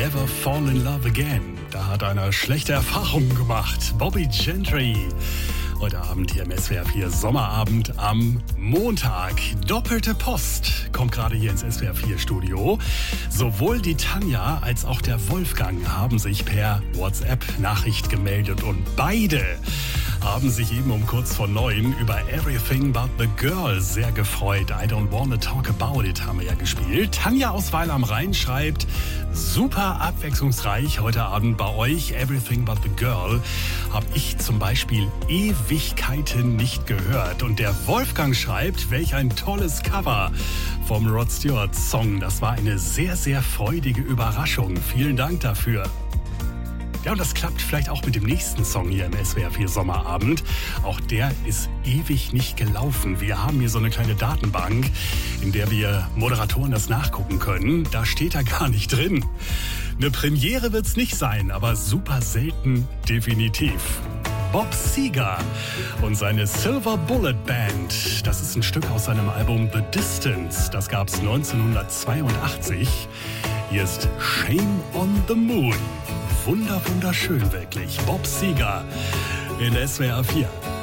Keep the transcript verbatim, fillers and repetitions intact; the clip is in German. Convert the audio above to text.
Never Fall in Love Again. Da hat einer schlechte Erfahrungen gemacht. Bobby Gentry. Heute Abend hier im S W R vier Sommerabend am Montag. Doppelte Post kommt gerade hier ins S W R vier Studio. Sowohl die Tanja als auch der Wolfgang haben sich per WhatsApp-Nachricht gemeldet und beide haben sich eben um kurz vor neun über Everything But The Girl sehr gefreut. I Don't Wanna Talk About It haben wir ja gespielt. Tanja aus Weil am Rhein schreibt, super abwechslungsreich heute Abend bei euch. Everything But The Girl habe ich zum Beispiel Ewigkeiten nicht gehört. Und der Wolfgang schreibt, welch ein tolles Cover vom Rod Stewart Song. Das war eine sehr, sehr freudige Überraschung. Vielen Dank dafür. Ja, und das klappt vielleicht auch mit dem nächsten Song hier im S W R vier Sommerabend. Auch der ist ewig nicht gelaufen. Wir haben hier so eine kleine Datenbank, in der wir Moderatoren das nachgucken können. Da steht er gar nicht drin. Eine Premiere wird's nicht sein, aber super selten definitiv. Bob Seger und seine Silver Bullet Band. Das ist ein Stück aus seinem Album The Distance. Das gab's neunzehnhundertzweiundachtzig. Hier ist Shame on the Moon. Wunder, wunderschön wirklich. Bob Seger in S W R vier.